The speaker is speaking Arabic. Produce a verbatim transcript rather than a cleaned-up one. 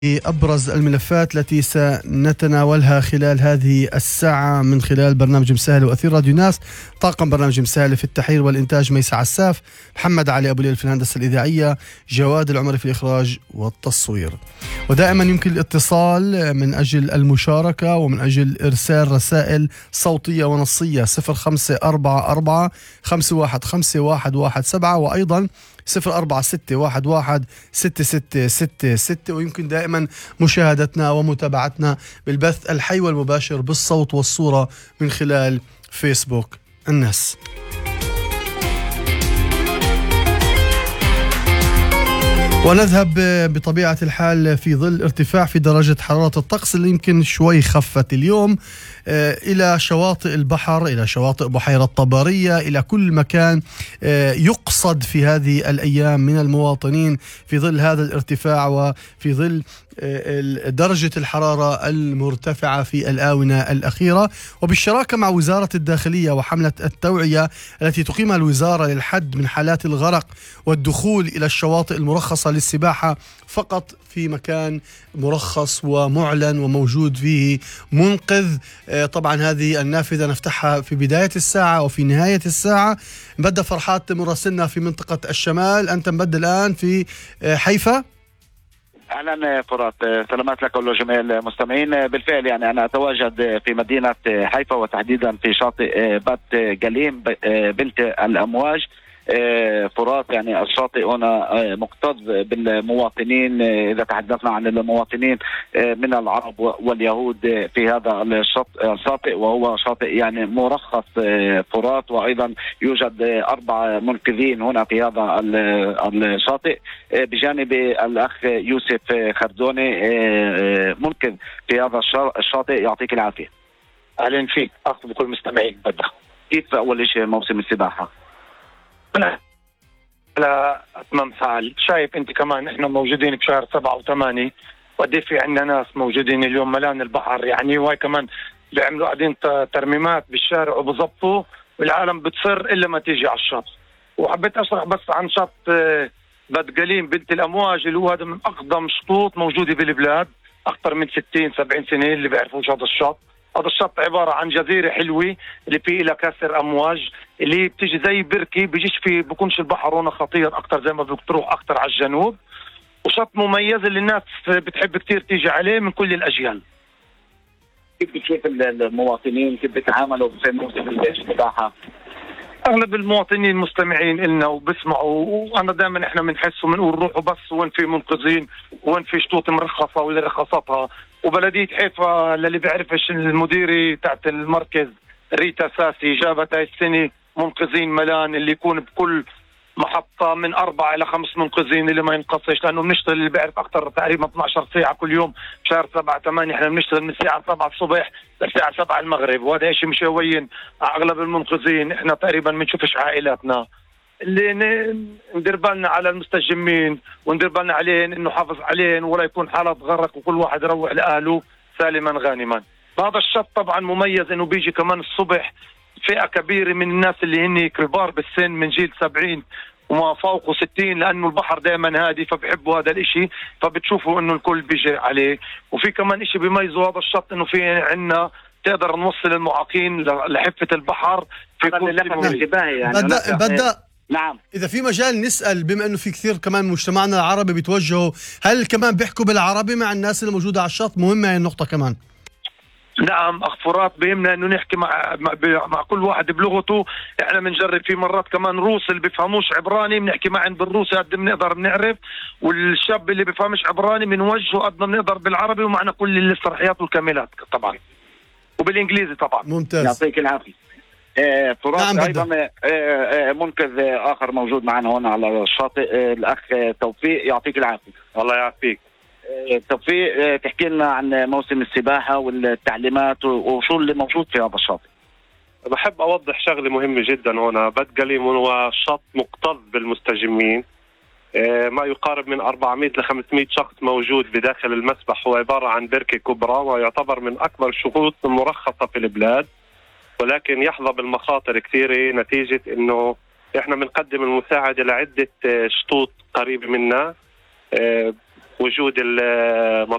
أبرز الملفات التي سنتناولها خلال هذه الساعة من خلال برنامج مسهل وأثير راديو ناس. طاقم برنامج مسهل في التحرير والإنتاج ميسع عساف، محمد علي أبو ليل في الهندسة الإذاعية، جواد العمري في الإخراج والتصوير. ودائما يمكن الاتصال من أجل المشاركة ومن أجل إرسال رسائل صوتية ونصية صفر خمسة أربعة أربعة خمسة واحد خمسة واحد واحد سبعة، وأيضا صفر أربعة ستة واحد واحد ستة ستة ستة ستة. ويمكن دائما مشاهدتنا ومتابعتنا بالبث الحي والمباشر بالصوت والصورة من خلال فيسبوك الناس. ونذهب بطبيعة الحال في ظل ارتفاع في درجة حرارة الطقس اللي يمكن شوي خفت اليوم إلى شواطئ البحر، إلى شواطئ بحيرة طبرية، إلى كل مكان يقصد في هذه الأيام من المواطنين في ظل هذا الارتفاع وفي ظل درجة الحرارة المرتفعة في الآونة الأخيرة. وبالشراكة مع وزارة الداخلية وحملة التوعية التي تقيمها الوزارة للحد من حالات الغرق والدخول إلى الشواطئ المرخصة للسباحة فقط في مكان مرخص ومعلن وموجود فيه منقذ. طبعا هذه النافذة نفتحها في بداية الساعة وفي نهاية الساعة. مبدأ فرحات مراسلنا في منطقة الشمال، أنت مبدأ الآن في حيفا. اهلا فرات، سلامات لك ولجميع المستمعين. بالفعل يعني انا اتواجد في مدينه حيفا وتحديدا في شاطئ بات جليم بنت الامواج. فرات يعني الشاطئ هنا مكتظ بالمواطنين. اذا تحدثنا عن المواطنين من العرب واليهود في هذا الشاطئ، وهو شاطئ يعني مرخص فرات، وايضا يوجد اربع منقذين هنا في هذا الشاطئ بجانب الاخ يوسف خردوني منقذ في هذا الشاطئ. يعطيك العافيه. اهلا فيك اخ بكل مستمعين. بدأ كيف اول شيء موسم السباحه؟ أنا على أتمام فعل. شايف أنت كمان إحنا موجودين بشهر سبعة وثمانية، ودي في عندنا ناس موجودين اليوم ملان البحر يعني، وهي كمان بيعملوا قاعدين ترميمات بالشارع وبظبطوا، والعالم بتصر إلا ما تيجي على الشط. وحبيت أشرح بس عن شط بات جليم بنت الأمواج اللي هو هذا من أقدم شطوط موجودة بالبلاد، أكثر من ستين سبعين سنة اللي بيعرفوش هذا الشط. هذا الشط عبارة عن جزيرة حلوة اللي فيه إلى كسر أمواج اللي بتيجي زي بركي، بيجيش فيه بكونش البحر هنا خطير أكتر زي ما بتروح أكتر على الجنوب، وشط مميز اللي الناس بتحب كتير تيجي عليه من كل الأجيال. كيف بتشوف المواطنين كيف بيتعاملوا في موسم السباحة؟ أغلب المواطنين مستمعين إلنا وبسمعوا، وأنا دائما إحنا بنحس وبنقول روحوا بس وين في منقذين وين في شطوط مرخصة واللي رخصتها. وبلدية حيفا للي بيعرفش المديري تحت المركز ريتا ساسي جابت هاي السنة منقذين ملان اللي يكون بكل محطة من أربعة إلى خمس منقذين اللي ما ينقصش، لأنه بنشتغل اللي بيعرف أكتر تقريبا اثنتي عشرة ساعة كل يوم. شهر سبعة ثمانية إحنا بنشتغل من الساعة سبعة الصبح للساعة سبعة المغرب، وهذا إشي مش هوين. أغلب المنقذين إحنا تقريبا بنشوفش عائلاتنا اللي ندير بالنا على المستجمين وندير بالنا عليهم انه حافظ عليهم ولا يكون حالة غرق وكل واحد يروح لأهله سالما غانما. هذا الشط طبعا مميز انه بيجي كمان الصبح فئة كبيرة من الناس اللي هن كبار بالسن من جيل سبعين وما فوق ستين، لانه البحر دائما هادي فبحبوا هذا الاشي، فبتشوفوا انه الكل بيجي عليه. وفي كمان اشي بيميزوا هذا الشط انه في عنا تقدر نوصل المعاقين لحفة البحر في كل يعني بدأ بدأ نعم. إذا في مجال نسأل، بما أنه في كثير كمان مجتمعنا العربي بيتوجهوا، هل كمان بيحكوا بالعربي مع الناس اللي موجودة على الشط؟ مهمة هاي النقطة كمان. نعم أخ فرات، بيهمنا أنه نحكي مع مع كل واحد بلغته. إحنا بنجرب في مرات كمان روس اللي بيفهموش عبراني بنحكي معهم بالروسي قد بنقدر بنعرف، والشاب اللي بيفهمش عبراني بنوجهه قد ما بنقدر بالعربي، ومعنا كل الاصطلاحيات والكاملات طبعا وبالإنجليزي طبعا. ممتاز. يعطيك العافية. آه فرات. نعم. ايضا آه آه منقذ اخر موجود معنا هنا على الشاطئ، آه الاخ توفيق. يعطيك العافيه. الله يعافيك. آه توفيق، آه تحكي لنا عن موسم السباحه والتعليمات وشو اللي موجود في هذا الشاطئ. بحب اوضح شغله مهمه جدا هنا. بات جليم هو شط مكتظ بالمستجمين، آه ما يقارب من أربعمائة إلى خمسمائة شخص موجود بداخل المسبح. هو عباره عن بركه كبرى ويعتبر من اكبر الشطوط المرخصه في البلاد، ولكن يحظى بالمخاطر كثيرة نتيجة انه احنا بنقدم المساعدة لعدة شطوط قريبة منا، وجود المطار